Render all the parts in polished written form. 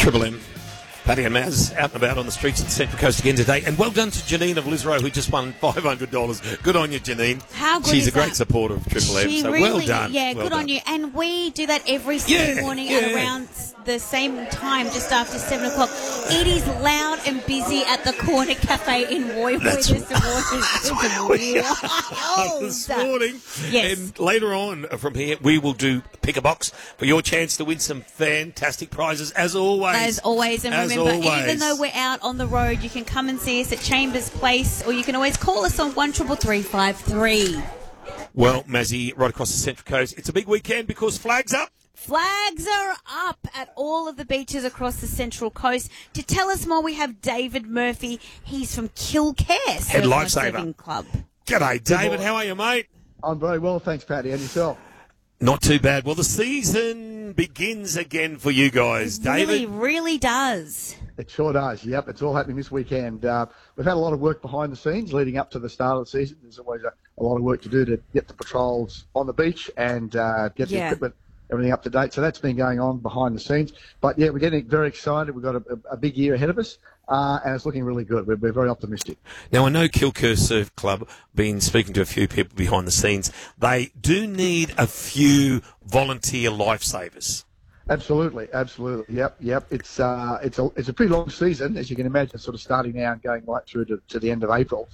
Triple M. Paddy and Maz out and about on the streets of the Central Coast again today. And well done to Janine of Lisrow, who just won $500. Good on you, Janine. How good She's is a great that? supporter of Triple M, She so really, well done. Yeah, well good done. on you. And we do that every Sunday morning at around the same time, just after 7 o'clock. It is loud and busy at the Corner Cafe in Woy That's this morning. This morning. Yes. And later on from here, we will do Pick a Box for your chance to win some fantastic prizes, as always. As always. And As remember, always. even though we're out on the road, you can come and see us at Chambers Place, or you can always call us on 133353. Well, Mazzy, right across the Central Coast, it's a big weekend because flags up. Flags are up at all of the beaches across the Central Coast. To tell us more, we have David Murphy. He's from Kilcare Head lifesaver Surfing Club. G'day, David. How are you, mate? I'm very well, thanks, Paddy. And yourself? Not too bad. Well, the season begins again for you guys, David. Really does. It sure does. Yep, it's all happening this weekend. We've had a lot of work behind the scenes leading up to the start of the season. There's always a lot of work to do to get the patrols on the beach and get the equipment, everything up to date. So that's been going on behind the scenes. But, yeah, we're getting very excited. We've got a big year ahead of us, and it's looking really good. We're very optimistic. Now, I know Kilcare Surf Club, been speaking to a few people behind the scenes. They do need a few volunteer lifesavers. Absolutely. Yep. It's a pretty long season, as you can imagine, sort of starting now and going right through to the end of April.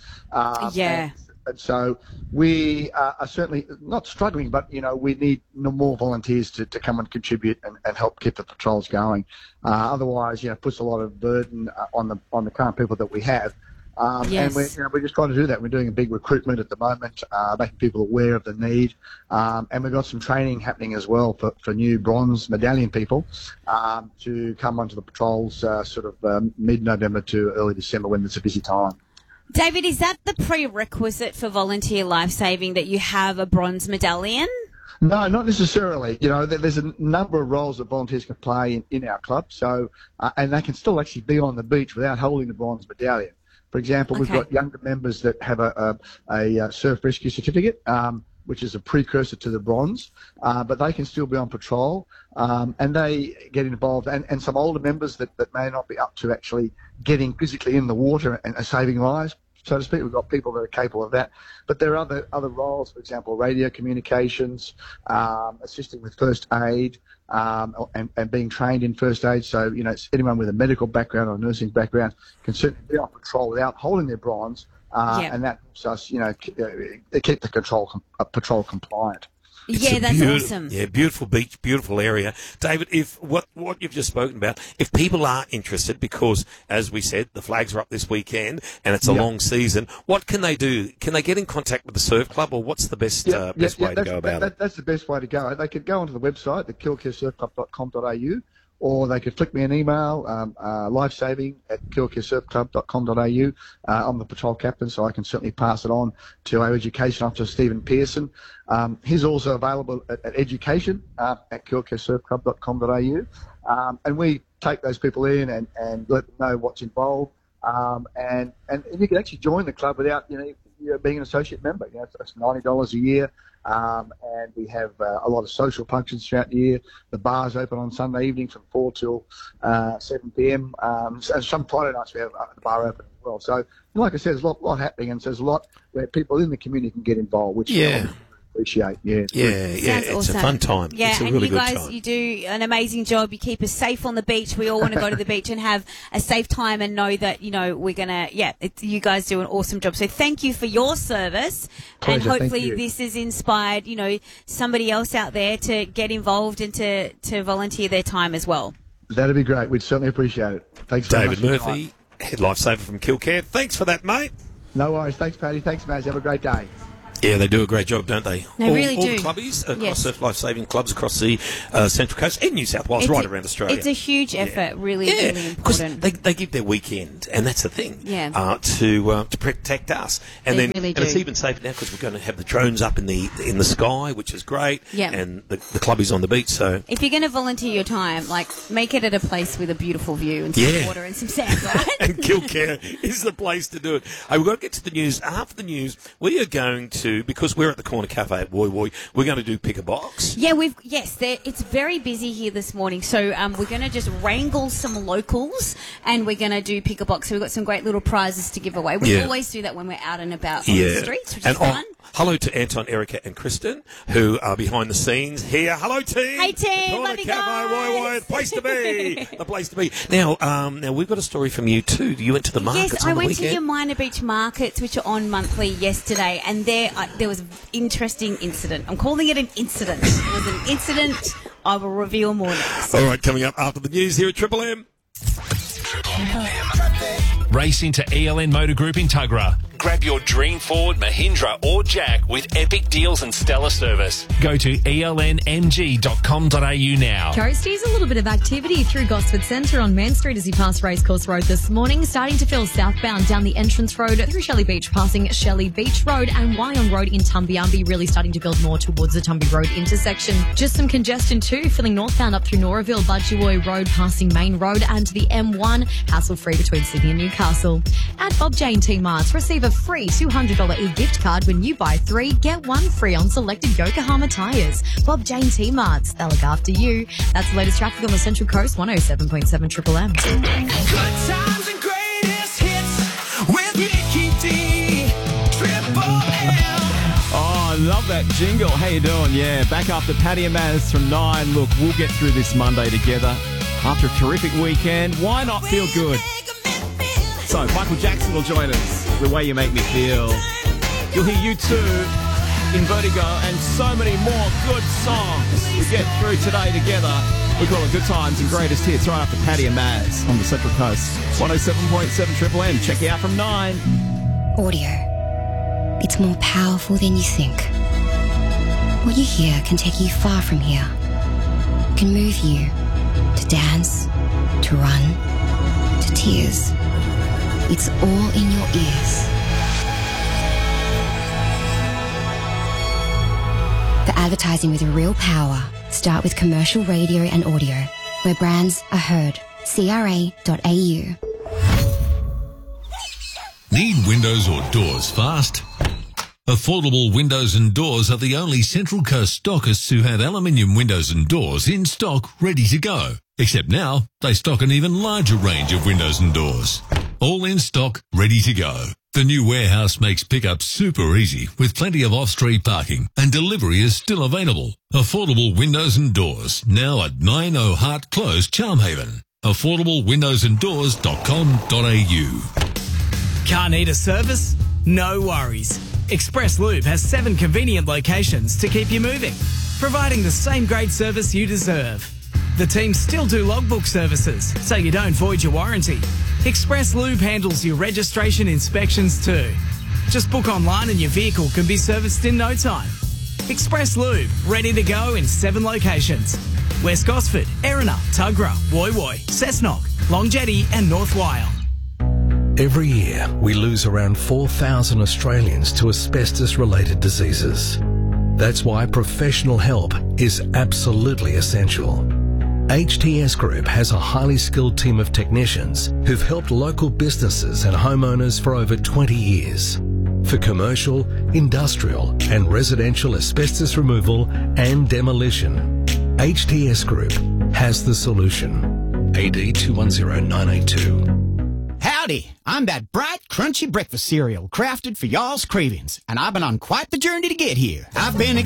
And so we are certainly not struggling, but, we need more volunteers to come and contribute and help keep the patrols going. Otherwise, it puts a lot of burden on the current people that we have. And we're just trying to do that. We're doing a big recruitment at the moment, making people aware of the need. And we've got some training happening as well for new bronze medallion people to come onto the patrols mid-November to early December when it's a busy time. David, is that the prerequisite for volunteer lifesaving, that you have a bronze medallion? No, not necessarily. There's a number of roles that volunteers can play in our club. So, and they can still actually be on the beach without holding the bronze medallion. For example, we've got younger members that have a surf rescue certificate, which is a precursor to the bronze, but they can still be on patrol, and they get involved. And some older members that may not be up to actually getting physically in the water and saving lives, so to speak. We've got people that are capable of that. But there are other roles, for example, radio communications, assisting with first aid, and being trained in first aid. So, it's anyone with a medical background or a nursing background can certainly be on patrol without holding their bronze, and that helps us, keep the patrol compliant. That's awesome. Yeah, beautiful beach, beautiful area. David, if what you've just spoken about, if people are interested, because, as we said, the flags are up this weekend and it's a long season, what can they do? Can they get in contact with the surf club, or what's the best way to go about it? That's the best way to go. They could go onto the website, the kilcaresurfclub.com.au, or they could flick me an email, lifesaving@kilcaresurfclub.com.au. I'm the patrol captain, so I can certainly pass it on to our education officer, Stephen Pearson. He's also available at education at kilcaresurfclub.com.au. And we take those people in and let them know what's involved. And you can actually join the club without, being an associate member. It's $90 a year. And we have a lot of social functions throughout the year. The bar's open on Sunday evening from 4 till 7 p.m. And some Friday nights we have the bar open as well. So, like I said, there's a lot happening, and there's a lot where people in the community can get involved, which I appreciate. It's awesome. a fun time. Yeah, it's a and really you guys, good time. you do an amazing job. You keep us safe on the beach. We all want to go to the beach and have a safe time and know that, we're going to, you guys do an awesome job. So thank you for your service. Pleasure, and hopefully thank you. this has inspired, somebody else out there to get involved and to volunteer their time as well. That'd be great. We'd certainly appreciate it. Thanks very much. David Murphy, head lifesaver from Kilcare. Thanks for that, mate. No worries. Thanks, Paddy. Thanks, Maz. Have a great day. Yeah, they do a great job, don't they? They really all do. the clubbies across Yes. surf life-saving clubs across the Central Coast and New South Wales, right around Australia. It's a huge effort, really because important. they give their weekend, and that's the thing, Yeah. to protect us. And They then really and it's do. even safer now because we're going to have the drones up in the sky, which is great. Yeah. And the clubbies on the beach. So If you're going to volunteer your time, make it at a place with a beautiful view and some water and some sand, right? and Kilcare is the place to do it. Hey, we've got to get to the news. After the news, we are going to do, because we're at the Corner Cafe at Woy Woy, we're going to do Pick a Box. Yeah, it's very busy here this morning. So we're going to just wrangle some locals and we're going to do Pick a Box. So we've got some great little prizes to give away. We always do that when we're out and about on the streets, which is fun. Hello to Anton, Erica and Kristen, who are behind the scenes here. Hello, team. Hey, team. Love you guys. Woy Woy, the place to be. The place to be. Now we've got a story from you too. You went to the markets Yes, on I the went weekend? to your Minor Beach markets, which are on monthly yesterday, and there was an interesting incident. I'm calling it an incident. It was an incident. I will reveal more next. All right, coming up after the news here at Triple M. Race into ELN Motor Group in Tuggerah. Grab your dream Ford, Mahindra or Jack with epic deals and stellar service. Go to elnmg.com.au now. Coasties, a little bit of activity through Gosford Centre on Main Street as you pass Racecourse Road this morning. Starting to fill southbound down the entrance road through Shelley Beach, passing Shelley Beach Road, and Wyong Road in Tumbiambi, really starting to build more towards the Tumby Road intersection. Just some congestion too, filling northbound up through Noraville, Budgewoi Road, passing Main Road, and to the M1, hassle-free between Sydney and Newcastle. At Bob Jane T-Marts, receive a free $200 e-gift card when you buy 3, get 1 free on selected Yokohama tyres. Bob Jane T-Marts, they'll look after you. That's the latest traffic on the Central Coast, 107.7 Triple M. Good times and greatest hits with Mickey D. Triple M. Oh, I love that jingle. How you doing? Yeah, back after Paddy and Maz from 9. Look, we'll get through this Monday together. After a terrific weekend, why not feel good? So, Michael Jackson will join us. The Way You Make Me Feel. You'll hear U2 in Vertigo and so many more good songs we get through today together. We call it Good Times and Greatest Hits right after Paddy and Maz on the Central Coast. 107.7 Triple M. Check you out from 9. Audio. It's more powerful than you think. What you hear can take you far from here. Can move you to dance, to run, to tears. It's all in your ears. The advertising with real power. Start with commercial radio and audio, where brands are heard. CRA.au. Need windows or doors fast? Affordable Windows and Doors are the only Central Coast stockists who have aluminium windows and doors in stock ready to go. Except now, they stock an even larger range of windows and doors. All in stock, ready to go. The new warehouse makes pickup super easy with plenty of off-street parking, and delivery is still available. Affordable Windows and Doors, now at 90 Hart Close, Charmhaven. AffordableWindowsandDoors.com.au. Car need a service? No worries. Express Lube has 7 convenient locations to keep you moving, providing the same great service you deserve. The team still do logbook services, so you don't void your warranty. Express Lube handles your registration inspections too. Just book online and your vehicle can be serviced in no time. Express Lube, ready to go in 7 locations. West Gosford, Erina, Tuggerah, Woy Woy, Cessnock, Long Jetty and North Wyong. Every year, we lose around 4,000 Australians to asbestos-related diseases. That's why professional help is absolutely essential. HTS Group has a highly skilled team of technicians who've helped local businesses and homeowners for over 20 years. For commercial, industrial and residential asbestos removal and demolition, HTS Group has the solution. AD 210982. Howdy, I'm that bright, crunchy breakfast cereal crafted for y'all's cravings, and I've been on quite the journey to get here. I've been